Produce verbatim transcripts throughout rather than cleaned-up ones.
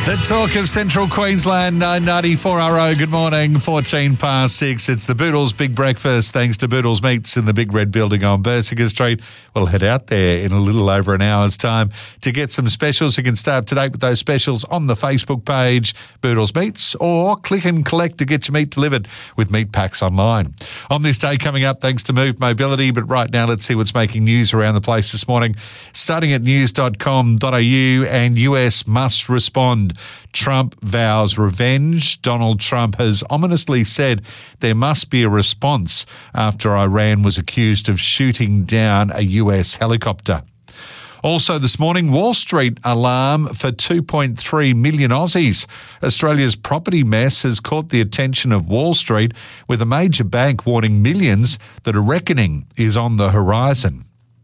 The talk of Central Queensland, nine ninety-four R O. Good morning, fourteen past six. It's the Boodles Big Breakfast, thanks to Boodles Meats in the Big Red Building on Bersinger Street. We'll head out there in a little over an hour's time to get some specials. You can stay up to date with those specials on the Facebook page, Boodles Meats, or click and collect to get your meat delivered with Meat Packs online. On this day coming up, thanks to Move Mobility, but right now let's see what's making news around the place this morning. Starting at news dot com dot a u, and U S must respond. Trump vows revenge. Donald Trump has ominously said there must be a response after Iran was accused of shooting down a U S helicopter. Also this morning, Wall Street alarm for two point three million Aussies. Australia's property mess has caught the attention of Wall Street, with a major bank warning millions that a reckoning is on the horizon.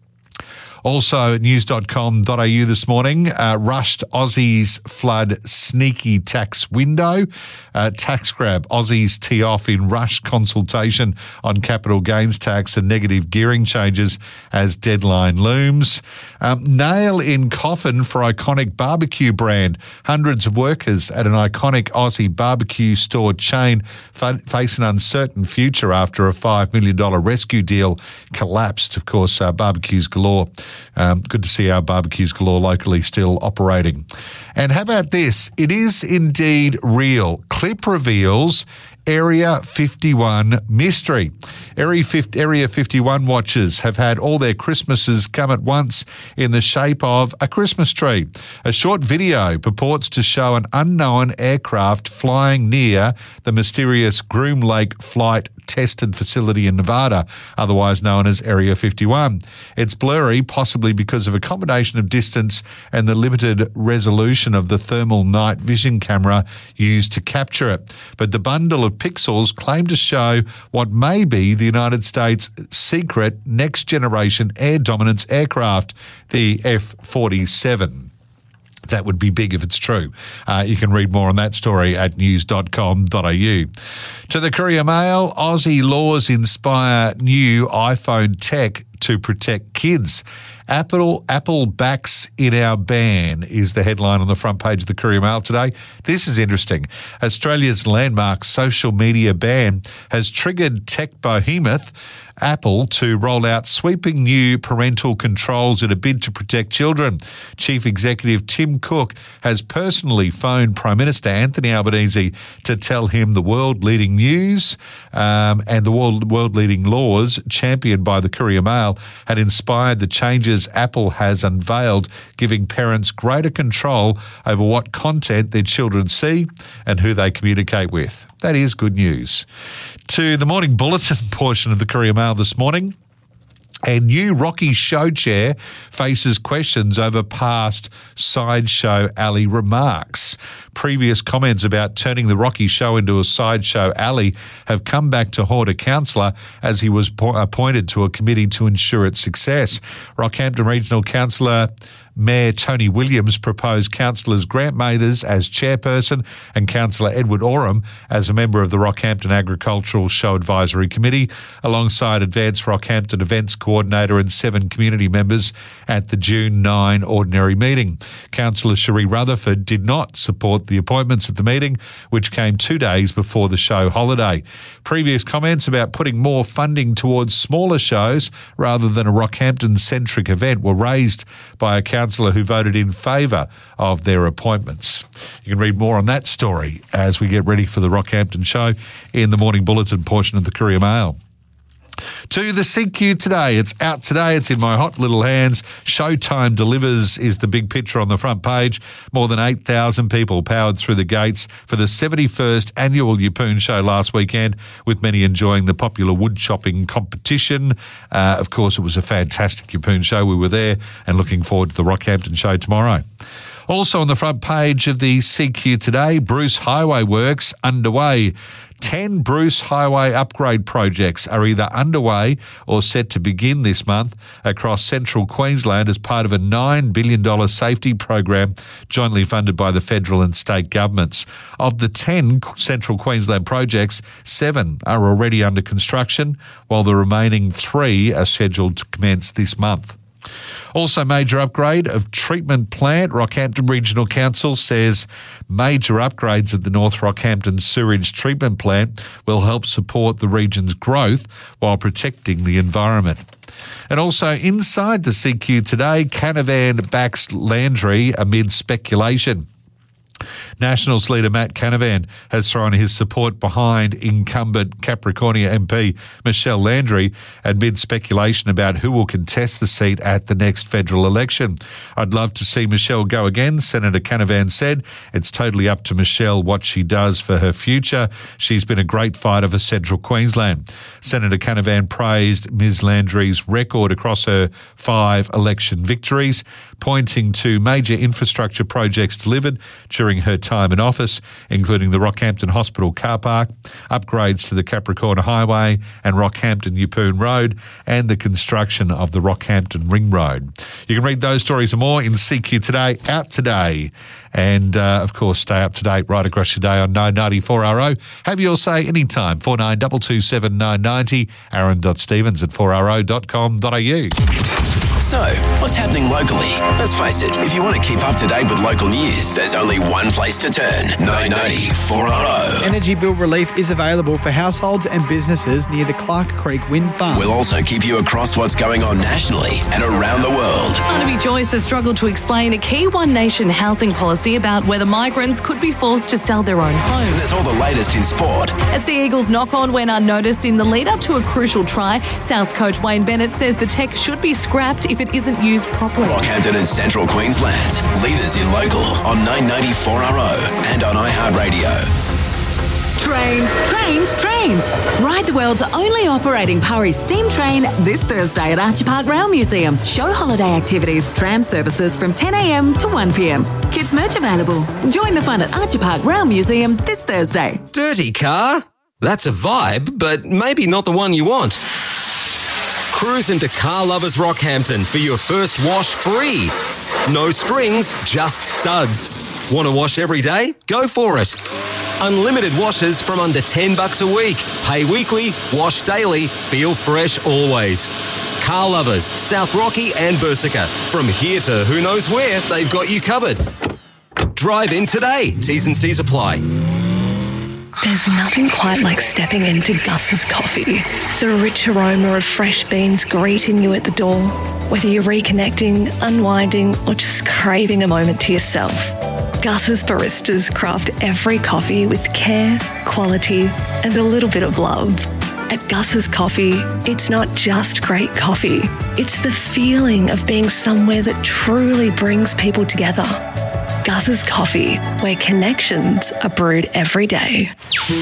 Also, news dot com dot a u this morning, uh, rushed Aussies flood sneaky tax window. Uh, tax grab, Aussies tee off in rushed consultation on capital gains tax and negative gearing changes as deadline looms. Um, nail in coffin for iconic barbecue brand. Hundreds of workers at an iconic Aussie barbecue store chain fa- face an uncertain future after a five million dollars rescue deal collapsed. Of course, uh, barbecues galore. Um, good to see our barbecues galore locally still operating. And how about this? It is indeed real. Clip reveals Area fifty-one mystery. Area fifty-one watchers have had all their Christmases come at once in the shape of a Christmas tree. A short video purports to show an unknown aircraft flying near the mysterious Groom Lake Flight Tested Facility in Nevada, otherwise known as Area fifty-one. It's blurry, possibly because of a combination of distance and the limited resolution of the thermal night vision camera used to capture it. But the bundle of pixels claim to show what may be the United States' secret next-generation air dominance aircraft, the F forty-seven. That would be big if it's true. Uh, you can read more on that story at news dot com dot a u. To the Courier Mail, Aussie laws inspire new iPhone tech to protect kids. Apple Apple backs in our ban is the headline on the front page of the Courier Mail today. This is interesting. Australia's landmark social media ban has triggered tech behemoth Apple to roll out sweeping new parental controls in a bid to protect children. Chief Executive Tim Cook has personally phoned Prime Minister Anthony Albanese to tell him the world-leading news um, and the world, world-leading laws championed by the Courier Mail had inspired the changes Apple has unveiled, giving parents greater control over what content their children see and who they communicate with. That is good news. To the morning bulletin portion of the Courier Mail this morning. A new Rocky show chair faces questions over past Sideshow Alley remarks. Previous comments about turning the Rocky show into a Sideshow Alley have come back to haunt a councillor as he was po- appointed to a committee to ensure its success. Rockhampton Regional Councillor Mayor Tony Williams proposed councillors Grant Mathers as chairperson and Councillor Edward Oram as a member of the Rockhampton Agricultural Show Advisory Committee, alongside Advanced Rockhampton Events Coordinator and seven community members at the June ninth ordinary meeting. Councillor Cherie Rutherford did not support the appointments at the meeting, which came two days before the show holiday. Previous comments about putting more funding towards smaller shows rather than a Rockhampton-centric event were raised by a councillor who voted in favour of their appointments. You can read more on that story as we get ready for the Rockhampton show in the morning bulletin portion of the Courier Mail. To the C Q today. It's out today. It's in my hot little hands. Showtime delivers is the big picture on the front page. More than eight thousand people powered through the gates for the seventy-first annual Yeppoon show last weekend, with many enjoying the popular wood chopping competition. Uh, of course, it was a fantastic Yeppoon show. We were there and looking forward to the Rockhampton show tomorrow. Also on the front page of the C Q today, Bruce Highway works underway. Ten Bruce Highway upgrade projects are either underway or set to begin this month across central Queensland as part of a nine billion dollars safety program jointly funded by the federal and state governments. Of the ten central Queensland projects, seven are already under construction, while the remaining three are scheduled to commence this month. Also, major upgrade of treatment plant. Rockhampton Regional Council says major upgrades at the North Rockhampton Sewerage Treatment Plant will help support the region's growth while protecting the environment. And also inside the C Q today, Canavan backs Landry amid speculation. Nationals leader Matt Canavan has thrown his support behind incumbent Capricornia M P Michelle Landry amid speculation about who will contest the seat at the next federal election. I'd love to see Michelle go again, Senator Canavan said. It's totally up to Michelle what she does for her future. She's been a great fighter for Central Queensland. Senator Canavan praised Miz Landry's record across her five election victories, pointing to major infrastructure projects delivered during her time in office, including the Rockhampton Hospital car park, upgrades to the Capricorn Highway and Rockhampton Yeppoon Road, and the construction of the Rockhampton Ring Road. You can read those stories and more in C Q Today, out today. And, uh, of course, stay up to date right across your day on nine ninety four R O. Have your say anytime, four nine two two seven nine nine zero, aaron.stevens at four r o dot com dot a u. So, what's happening locally? Let's face it, if you want to keep up to date with local news, there's only one place to turn. nine ninety four R O. Energy bill relief is available for households and businesses near the Clark Creek Wind Farm. We'll also keep you across what's going on nationally and around the world. Barnaby Joyce has struggled to explain a key One Nation housing policy about whether migrants could be forced to sell their own And homes. there's all the latest in sport. As the Eagles knock on went unnoticed in the lead-up to a crucial try, Souths coach Wayne Bennett says the tech should be scrapped if it isn't used properly. Rockhampton and Central Queensland. Leaders in local on nine ninety four R O and on iHeartRadio. Trains, trains, trains. Ride the world's only operating Purry steam train this Thursday at Archie Park Rail Museum. Show holiday activities, tram services from ten a m to one p m. Kids merch available. Join the fun at Archie Park Rail Museum this Thursday. Dirty car? That's a vibe, but maybe not the one you want. Cruise into Car Lovers Rockhampton for your first wash free. No strings, just suds. Want to wash every day? Go for it. Unlimited washes from under ten bucks a week. Pay weekly, wash daily, feel fresh always. Car Lovers, South Rocky and Bersica. From here to who knows where, they've got you covered. Drive in today. T's and C's apply. There's nothing quite like stepping into Gus's Coffee. The rich aroma of fresh beans greeting you at the door. Whether you're reconnecting, unwinding, or just craving a moment to yourself, Gus's baristas craft every coffee with care, quality, and a little bit of love. At Gus's Coffee, it's not just great coffee. It's the feeling of being somewhere that truly brings people together. Gus's Coffee, where connections are brewed every day.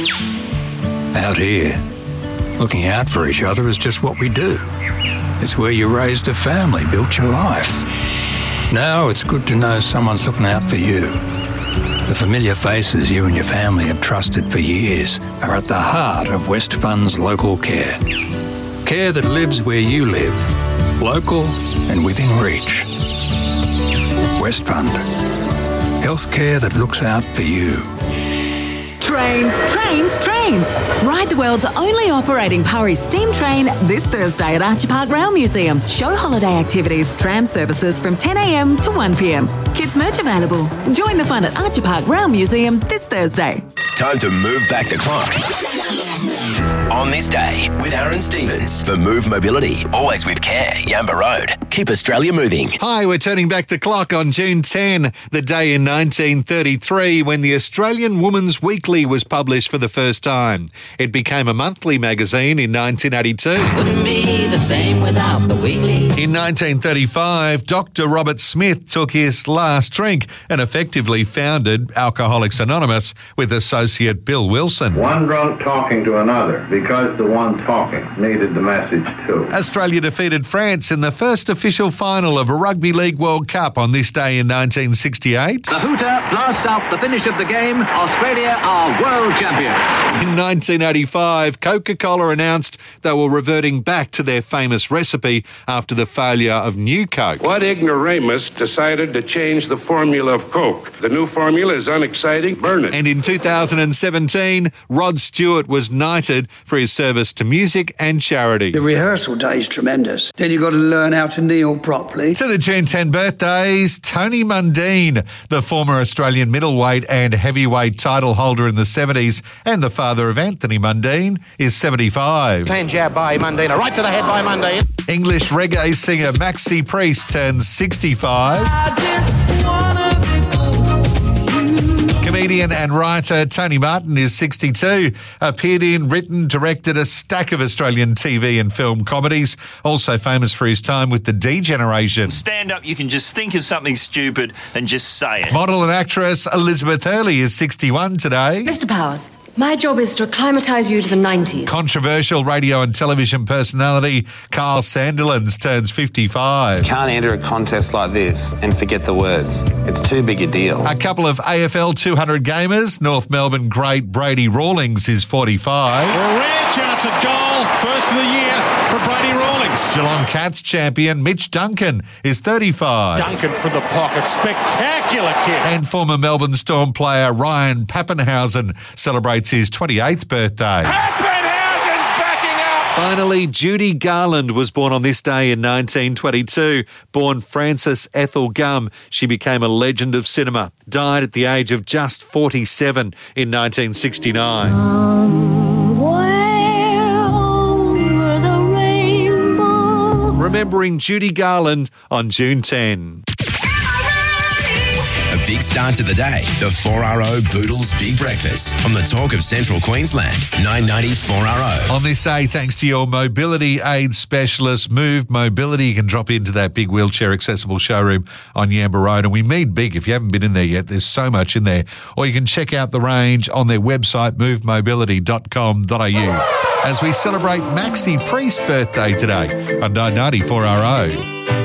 Out here, looking out for each other is just what we do. It's where you raised a family, built your life. Now it's good to know someone's looking out for you. The familiar faces you and your family have trusted for years are at the heart of Westfund's local care. Care that lives where you live, local and within reach. Westfund. Healthcare that looks out for you. Trains, trains, trains. Ride the world's only operating Purry steam train this Thursday at Archie Park Rail Museum. Show holiday activities, tram services from ten a m to one p m. Kids merch available. Join the fun at Archie Park Rail Museum this Thursday. Time to move back the clock. On this day with Aaron Stevens for Move Mobility. Always with care. Yamba Road. Keep Australia moving. Hi, we're turning back the clock on June tenth, the day in nineteen thirty-three when the Australian Woman's Weekly was published for the first time. It became a monthly magazine in nineteen eighty-two. Wouldn't be the same without the Weekly. In nineteen thirty-five, Doctor Robert Smith took his last drink and effectively founded Alcoholics Anonymous with associate Bill Wilson. One drunk talking to another because the one talking needed the message too. Australia defeated France in the first official final of a Rugby League World Cup on this day in nineteteen sixty-eight. The hooter blasts out the finish of the game. Australia are world champions. In nineteen eighty-five, Coca-Cola announced they were reverting back to their famous recipe after the failure of New Coke. What ignoramus decided to change the formula of Coke? The new formula is unexciting. Burn it. And in two thousand seventeen, Rod Stewart was knighted for his service to music and charity. The rehearsal day is tremendous. Then you've got to learn how to kneel properly. To the June tenth birthdays, Tony Mundine, the former Australian middleweight and heavyweight title holder in the seventies and the father of Anthony Mundine, is seventy-five. Clean jab by Mundine, right to the head by Mundine. English reggae singer Maxi Priest turns sixty-five. Comedian and writer Tony Martin is sixty-two, appeared in, written, directed a stack of Australian T V and film comedies, also famous for his time with the D Generation. Stand up, you can just think of something stupid and just say it. Model and actress Elizabeth Hurley is sixty-one today. Mister Powers, my job is to acclimatise you to the nineties. Controversial radio and television personality Carl Sandilands turns fifty-five. Can't enter a contest like this and forget the words. It's too big a deal. A couple of A F L two hundred gamers, North Melbourne great Brady Rawlings is forty-five. A rare chance at goal, first of the year for Brady Rawlings. Geelong Cats champion Mitch Duncan is thirty-five. Duncan from the pocket, spectacular kick. And former Melbourne Storm player Ryan Pappenhausen celebrates his twenty-eighth birthday. Pappenhausen's backing up. Finally, Judy Garland was born on this day in nineteen twenty-two. Born Frances Ethel Gum, she became a legend of cinema. Died at the age of just forty-seven in nineteen sixty-nine. Remembering Judy Garland on June tenth. A big start to the day. The four R O Boodles Big Breakfast on the talk of Central Queensland. nine ninety four R O. On this day, thanks to your mobility aid specialist, Move Mobility, you can drop into that big wheelchair accessible showroom on Yamba Road. And we mean big. If you haven't been in there yet, there's so much in there. Or you can check out the range on their website, move mobility dot com dot a u. As we celebrate Maxi Priest's birthday today on nine ninety four R O.